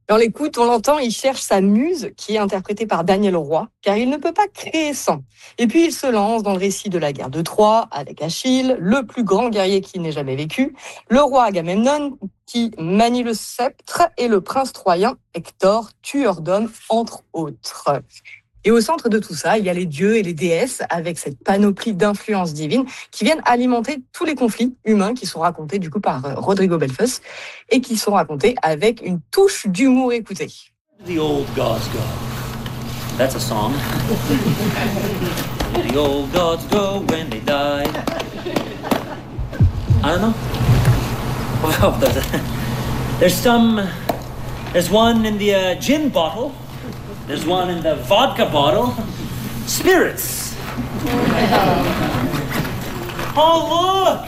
On l'écoute, on l'entend, il cherche sa muse, qui est interprétée par Daniel Roy, car il ne peut pas créer sans. Et puis il se lance dans le récit de la guerre de Troie, avec Achille, le plus grand guerrier qui n'ait jamais vécu, le roi Agamemnon, qui manie le sceptre, et le prince troyen, Hector, tueur d'hommes, entre autres. Et au centre de tout ça, il y a les dieux et les déesses, avec cette panoplie d'influences divines qui viennent alimenter tous les conflits humains qui sont racontés du coup par Rodrigo Belfus et qui sont racontés avec une touche d'humour. Écoutez. The old gods go. That's a song. The old gods go when they die. I don't know. Well, there's one in the gin bottle. There's one in the vodka bottle. Spirits. Oh, look!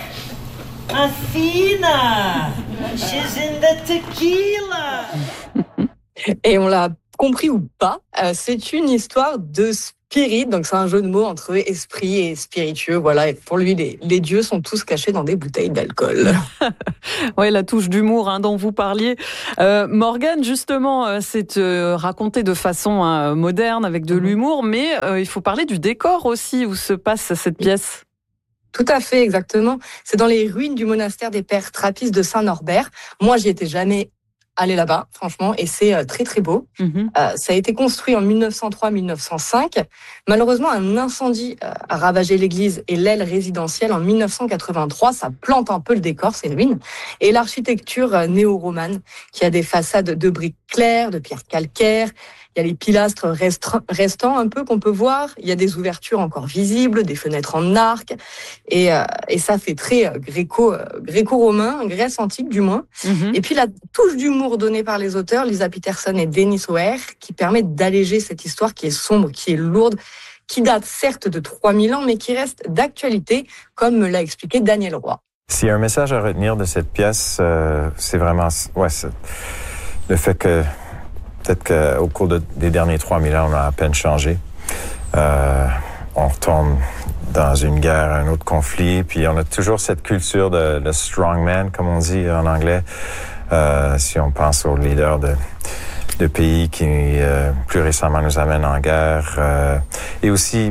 Athena! She's in the tequila! Et on l'a compris ou pas, c'est une histoire de spirit, donc c'est un jeu de mots entre esprit et spiritueux. Voilà, et pour lui, les dieux sont tous cachés dans des bouteilles d'alcool. Oui, la touche d'humour dont vous parliez. Morgane, justement, c'est raconté de façon moderne, avec de l'humour, mais il faut parler du décor aussi, où se passe cette pièce. Tout à fait, exactement. C'est dans les ruines du monastère des Pères Trappistes de Saint-Norbert. Moi, j'y étais jamais allée là-bas, franchement, et c'est très très beau. Ça a été construit en 1903-1905. Malheureusement, un incendie a ravagé l'église et l'aile résidentielle en 1983. Ça plante un peu le décor, ces ruines. Et l'architecture néo-romane, qui a des façades de briques claires, de pierres calcaires. Il y a les pilastres restants un peu qu'on peut voir. Il y a des ouvertures encore visibles, des fenêtres en arc. Et ça fait très gréco-romain, Grèce antique du moins. Et puis la touche d'humour donnée par les auteurs, Lisa Peterson et Denis O'Hare, qui permet d'alléger cette histoire qui est sombre, qui est lourde, qui date certes de 3000 ans, mais qui reste d'actualité, comme me l'a expliqué Daniel Roy. S'il y a un message à retenir de cette pièce, c'est vraiment c'est le fait que peut-être qu'au cours des derniers 3000 ans, on a à peine changé. On retombe dans une guerre, un autre conflit, puis on a toujours cette culture de strongman, comme on dit en anglais. Si on pense aux leaders de pays qui, plus récemment, nous amènent en guerre. Et aussi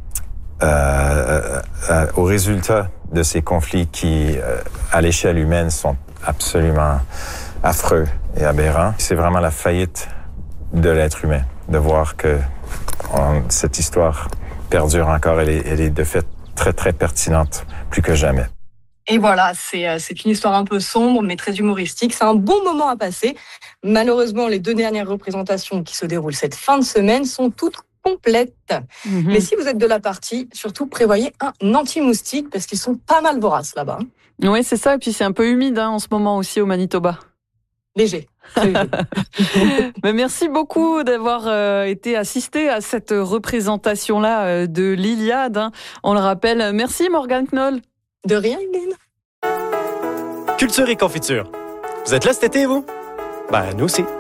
aux résultats de ces conflits qui, à l'échelle humaine, sont absolument affreux et aberrants. C'est vraiment la faillite de l'être humain, de voir que cette histoire perdure encore. Elle est de fait très, très pertinente, plus que jamais. Et voilà, c'est une histoire un peu sombre, mais très humoristique. C'est un bon moment à passer. Malheureusement, les 2 dernières représentations qui se déroulent cette fin de semaine sont toutes complètes. Mais si vous êtes de la partie, surtout prévoyez un anti-moustique, parce qu'ils sont pas mal voraces là-bas. Oui, c'est ça. Et puis c'est un peu humide en ce moment aussi au Manitoba. Léger. Mais merci beaucoup d'avoir été assisté à cette représentation-là de l'Iliade. On le rappelle. Merci Morgane Knoll. De rien, Hélène. Culture et confiture. Vous êtes là cet été, vous? Ben, nous aussi.